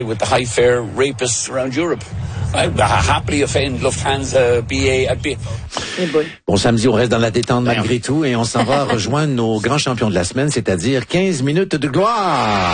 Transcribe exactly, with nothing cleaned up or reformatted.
With the high fare rapists around Europe. I happily offend Lufthansa, B A, B. Bon, samedi, on reste dans la détente malgré tout et on s'en va rejoindre nos grands champions de la semaine, c'est-à-dire quinze minutes de gloire.